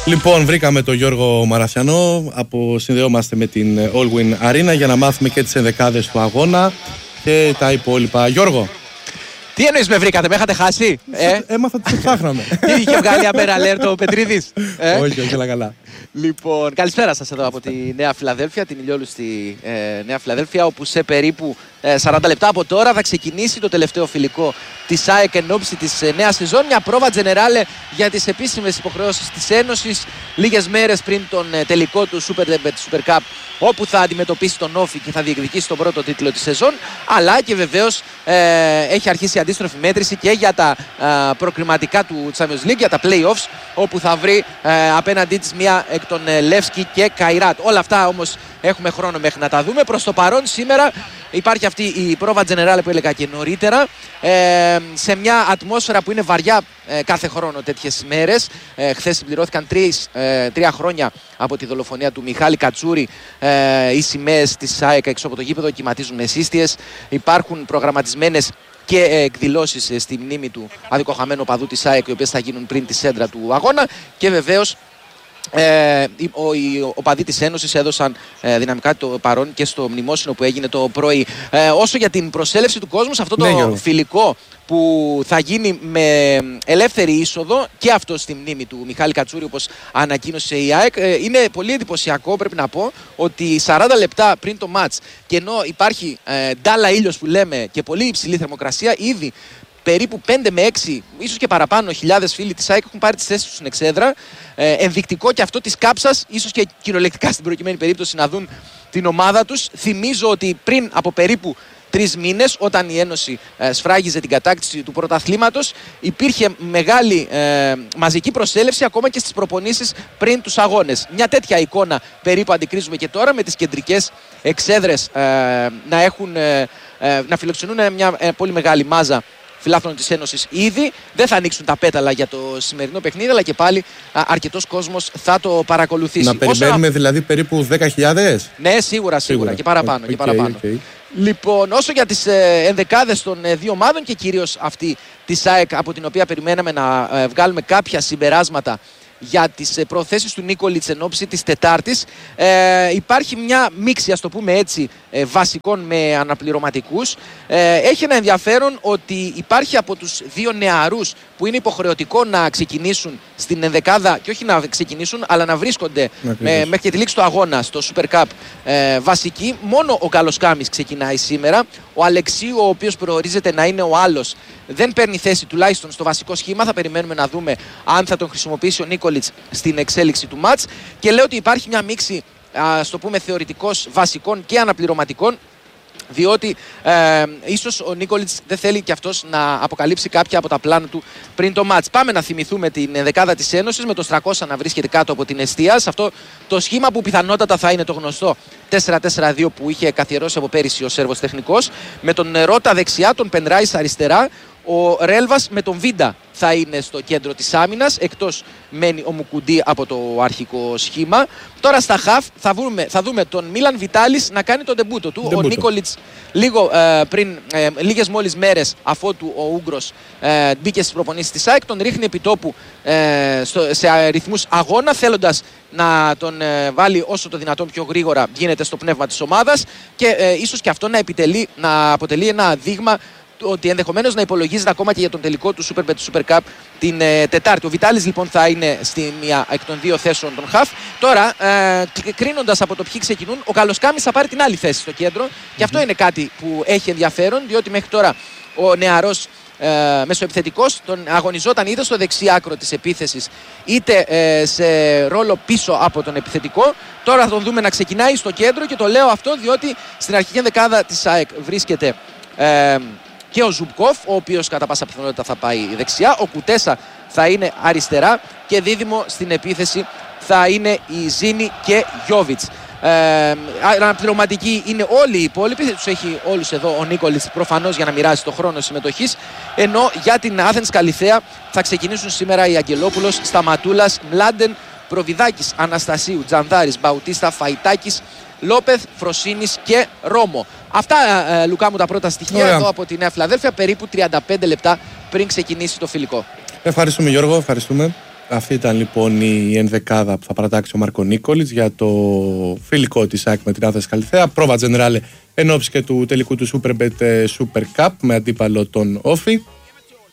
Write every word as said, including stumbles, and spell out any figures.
Λοιπόν, βρήκαμε τον Γιώργο Μαραθιανό. Αποσυνδεόμαστε με την Allwyn Arena για να μάθουμε και τις ενδεκάδες του αγώνα και τα υπόλοιπα. Γιώργο. Τι εννοείς με βρήκατε, με είχατε χάσει? Ε? Έμαθα ότι σε ψάχναμε. Τι είχε βγάλει Αμέρα Αλέρτο ο Πετρίδης? Ε? Όχι, όχι, αλλά καλά. Λοιπόν, καλησπέρα σας εδώ από τη Νέα Φιλαδέλφια, την ηλιόλουστη ε, Νέα Φιλαδέλφια, όπου σε περίπου ε, σαράντα λεπτά από τώρα θα ξεκινήσει το τελευταίο φιλικό της ΑΕΚ εν ώψη της ε, νέας σεζόν. Μια πρόβα τζενεράλε για τις επίσημες υποχρεώσεις της Ένωσης, λίγες μέρες πριν τον ε, τελικό του Super, Super Cup, όπου θα αντιμετωπίσει τον Όφη και θα διεκδικήσει τον πρώτο τίτλο της σεζόν. Αλλά και βεβαίως ε, έχει αρχίσει η αντίστροφη μέτρηση και για τα ε, προκριματικά του Champions League, για τα play-offs, όπου θα βρει ε, απέναντί της μια εκ των Λεύσκι και Καϊράτ. Όλα αυτά όμως έχουμε χρόνο μέχρι να τα δούμε. Προς το παρόν σήμερα υπάρχει αυτή η πρόβα τζενεράλε που έλεγα και νωρίτερα, ε, σε μια ατμόσφαιρα που είναι βαριά ε, κάθε χρόνο τέτοιες ημέρες. Ε, χθες συμπληρώθηκαν τρεις, ε, τρία χρόνια από τη δολοφονία του Μιχάλη Κατσούρη. Ε, οι σημαίες της ΑΕΚ έξω από το γήπεδο κυματίζουν με σύστιες. Υπάρχουν προγραμματισμένες και εκδηλώσεις στη μνήμη του αδικοχαμένου οπαδού της ΑΕΚ, οι οποίες θα γίνουν πριν τη σέντρα του αγώνα. Και βεβαίως Ε, οι, οι οπαδοί της Ένωσης έδωσαν ε, δυναμικά το παρόν και στο μνημόσυνο που έγινε το πρωί. Ε, όσο για την προσέλευση του κόσμου σε αυτό το ναι, φιλικό που θα γίνει με ελεύθερη είσοδο, και αυτό στη μνήμη του Μιχάλη Κατσούρη, όπως ανακοίνωσε η ΑΕΚ, ε, είναι πολύ εντυπωσιακό, πρέπει να πω, ότι σαράντα λεπτά πριν το μάτς, και ενώ υπάρχει ε, ντάλα ήλιος που λέμε και πολύ υψηλή θερμοκρασία, ήδη περίπου πέντε με έξι, ίσως και παραπάνω, χιλιάδες φίλοι της ΑΕΚ έχουν πάρει τις θέσεις τους στην εξέδρα. Ε, ενδεικτικό και αυτό της κάψας, ίσως και κυριολεκτικά στην προκειμένη περίπτωση, να δουν την ομάδα τους. Θυμίζω ότι πριν από περίπου τρεις μήνες, όταν η Ένωση ε, σφράγιζε την κατάκτηση του πρωταθλήματος, υπήρχε μεγάλη ε, μαζική προσέλευση ακόμα και στις προπονήσεις πριν τους αγώνες. Μια τέτοια εικόνα περίπου αντικρίζουμε και τώρα, με τις κεντρικές εξέδρες ε, να, έχουν, ε, ε, να φιλοξενούν μια ε, πολύ μεγάλη μάζα φιλάθλων της Ένωσης ήδη. Δεν θα ανοίξουν τα πέταλα για το σημερινό παιχνίδι, αλλά και πάλι α, αρκετός κόσμος θα το παρακολουθήσει. Να περιμένουμε όσο... δηλαδή περίπου δέκα χιλιάδες. Ναι, σίγουρα, σίγουρα, σίγουρα. Και παραπάνω. Okay, και παραπάνω. Okay. Λοιπόν, όσο για τις ε, ενδεκάδες των ε, δύο ομάδων, και κυρίως αυτή της ΑΕΚ, από την οποία περιμέναμε να ε, βγάλουμε κάποια συμπεράσματα για τις ε, προθέσεις του Νίκολιτς εν ώψη της Τετάρτης, ε, υπάρχει μια μίξη, ας το πούμε έτσι, ε, βασικών με αναπληρωματικούς. Ε, έχει ένα ενδιαφέρον ότι υπάρχει από τους δύο νεαρούς που είναι υποχρεωτικό να ξεκινήσουν στην ενδεκάδα, και όχι να ξεκινήσουν, αλλά να βρίσκονται με, μέχρι και τη λήξη του αγώνα στο Super Cup ε, βασικοί. Μόνο ο Καλοσκάμης ξεκινάει σήμερα. Ο Αλεξίου, ο οποίος προορίζεται να είναι ο άλλος, δεν παίρνει θέση τουλάχιστον στο βασικό σχήμα. Θα περιμένουμε να δούμε αν θα τον χρησιμοποιήσει ο Νίκολιτς στην εξέλιξη του μάτς. Και λέω ότι υπάρχει μια μίξη, ας το πούμε θεωρητικώς, βασικών και αναπληρωματικών, διότι ε, ίσως ο Νίκολιτς δεν θέλει και αυτός να αποκαλύψει κάποια από τα πλάνα του πριν το μάτς. Πάμε να θυμηθούμε την δεκάδα της Ένωσης, με το Στρακώσα να βρίσκεται κάτω από την εστία. Σε αυτό το σχήμα που πιθανότατα θα είναι το γνωστό τέσσερα τέσσερα δύο που είχε καθιερώσει από πέρυσι ο Σέρβος τεχνικός, με τον Ρότα δεξιά, τον Πενράις αριστερά. Ο Ρέλβας με τον Βίντα θα είναι στο κέντρο της άμυνας, εκτός μένει ο Μουκουντή από το αρχικό σχήμα. Τώρα στα χαφ θα, θα δούμε τον Μίλαν Βιτάλης να κάνει τον ντεμπούτο του. Ντεμπούτο. Ο Νίκολιτς λίγο ε, πριν, ε, λίγες μόλις μέρες αφότου ο Ούγγρος ε, μπήκε στις προπονήσεις της ΑΕΚ, τον ρίχνει επιτόπου ε, στο, σε αριθμούς αγώνα, θέλοντας να τον ε, βάλει όσο το δυνατόν πιο γρήγορα γίνεται στο πνεύμα της ομάδας, και ε, ίσως και αυτό να, επιτελεί, να αποτελεί ένα δείγμα ότι ενδεχομένως να υπολογίζεται ακόμα και για τον τελικό του Super, Super Cup την ε, Τετάρτη. Ο Βιτάλης λοιπόν θα είναι στη μία εκ των δύο θέσεων των χαφ. Τώρα, ε, κρίνοντας από το ποιοι ξεκινούν, ο Καλοσκάμης θα πάρει την άλλη θέση στο κέντρο, mm-hmm. και αυτό είναι κάτι που έχει ενδιαφέρον, διότι μέχρι τώρα ο νεαρός ε, μεσοεπιθετικός τον αγωνιζόταν είτε στο δεξί άκρο της επίθεσης, είτε ε, σε ρόλο πίσω από τον επιθετικό. Τώρα θα τον δούμε να ξεκινάει στο κέντρο, και το λέω αυτό διότι στην αρχική δεκάδα της ΑΕΚ βρίσκεται ε, και ο Ζουμπκόφ, ο οποίος κατά πάσα πιθανότητα θα πάει δεξιά. Ο Κουτέσα θα είναι αριστερά, και δίδυμο στην επίθεση θα είναι η Ζήνη και Γιόβιτς. Ε, αναπληρωματικοί είναι όλοι οι υπόλοιποι, τους έχει όλους εδώ ο Νίκολιτς προφανώς για να μοιράσει το χρόνο συμμετοχής. Ενώ για την Άθενς Καλιθέα θα ξεκινήσουν σήμερα οι Αγγελόπουλος, Σταματούλας, Μλάντεν, Προβιδάκης, Αναστασίου, Τζανδάρης, Μπαουτίστα, Φαϊτάκης, Λόπεθ, Φροσίνης και Ρώμο. Αυτά, ε, Λουκά μου, τα πρώτα στοιχεία. Ωραία. Εδώ από τη Νέα Φιλαδέλφια, περίπου τριάντα πέντε λεπτά πριν ξεκινήσει το φιλικό. Ευχαριστούμε, Γιώργο, ευχαριστούμε. Αυτή ήταν λοιπόν η ενδεκάδα που θα παρατάξει ο Μάρκο Νίκολιτς για το φιλικό της ΑΕΚ με την Άθες Καλυθέα. Πρόβα Τζενεράλε εν ώψη και του τελικού του Superbet Super Cup με αντίπαλο τον Όφη.